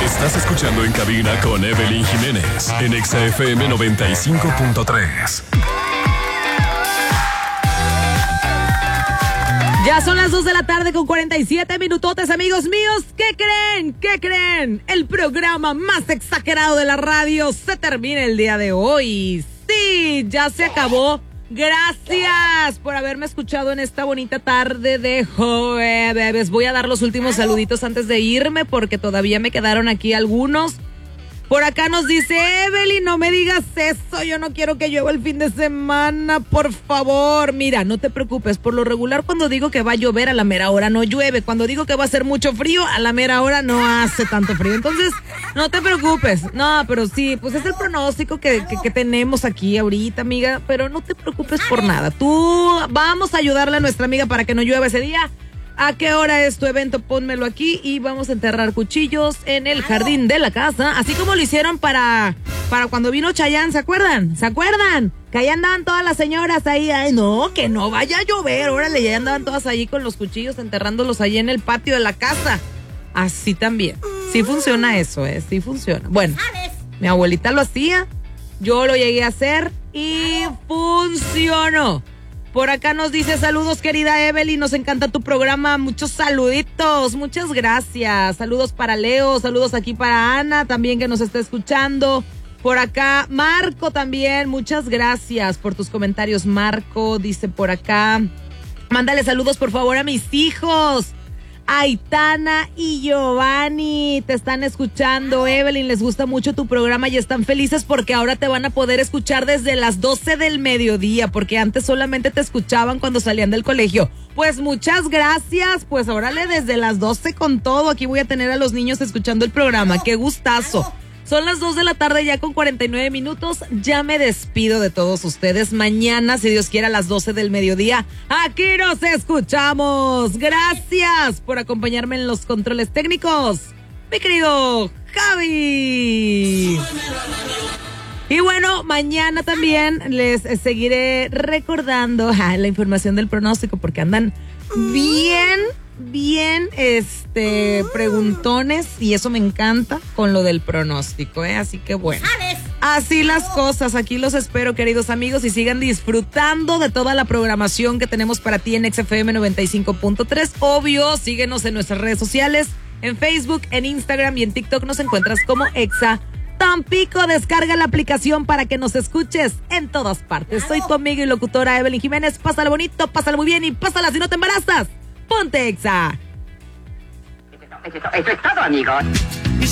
Estás escuchando En Cabina con Evelyn Jiménez en Exa FM 95.3. Ya son las 2 de la tarde con 47 minutotes, amigos míos. ¿Qué creen? ¿Qué creen? El programa más exagerado de la radio se termina el día de hoy. Sí, ya se acabó. Gracias por haberme escuchado en esta bonita tarde de jueves. Voy a dar los últimos saluditos antes de irme porque todavía me quedaron aquí algunos. Por acá nos dice Evelyn, no me digas eso, yo no quiero que llueva el fin de semana, por favor. Mira, no te preocupes, por lo regular cuando digo que va a llover a la mera hora no llueve. Cuando digo que va a hacer mucho frío, a la mera hora no hace tanto frío. Entonces, no te preocupes. No, pero sí, pues es el pronóstico que tenemos aquí ahorita, amiga. Pero no te preocupes por nada. Vamos a ayudarle a nuestra amiga para que no llueva ese día. ¿A qué hora es tu evento? Pónmelo aquí y vamos a enterrar cuchillos en el jardín de la casa, así como lo hicieron para cuando vino Chayanne, ¿se acuerdan? ¿Se acuerdan? Que ahí andaban todas las señoras ahí, ay no, que no vaya a llover, órale, ya andaban todas ahí con los cuchillos enterrándolos ahí en el patio de la casa. Así también, sí funciona eso, sí funciona. Bueno, mi abuelita lo hacía, yo lo llegué a hacer y funcionó. Por acá nos dice, saludos querida Evelyn, nos encanta tu programa, muchos saluditos, muchas gracias. Saludos para Leo, saludos aquí para Ana también que nos está escuchando. Por acá Marco también, muchas gracias por tus comentarios. Marco dice por acá, mándale saludos por favor a mis hijos. Aitana y Giovanni te están escuchando. Evelyn, les gusta mucho tu programa y están felices porque ahora te van a poder escuchar desde las 12 del mediodía, porque antes solamente te escuchaban cuando salían del colegio. Pues muchas gracias, pues órale, desde las 12 con todo. Aquí voy a tener a los niños escuchando el programa. ¡Qué gustazo! Son las 2 de la tarde ya con 49 minutos. Ya me despido de todos ustedes. Mañana, si Dios quiere, a las 12 del mediodía, aquí nos escuchamos. Gracias por acompañarme en los controles técnicos, mi querido Javi. Y bueno, mañana también les seguiré recordando la información del pronóstico porque andan bien preguntones y eso me encanta con lo del pronóstico, así que bueno, así las cosas. Aquí los espero, queridos amigos, y sigan disfrutando de toda la programación que tenemos para ti en XFM 95.3. Obvio, síguenos en nuestras redes sociales, en Facebook, en Instagram y en TikTok nos encuentras como Exa Tampico. Descarga la aplicación para que nos escuches en todas partes. Soy tu amiga y locutora Evelyn Jiménez. Pásala bonito, pásala muy bien y pásala si no te embarazas. Ponte Exa. Eso es todo, amigos.